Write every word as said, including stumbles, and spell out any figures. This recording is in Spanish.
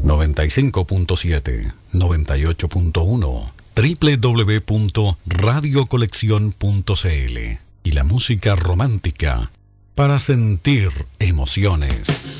noventa y cinco punto siete, noventa y ocho punto uno, doble u doble u doble u punto radio colección punto c l y la música romántica para sentir emociones.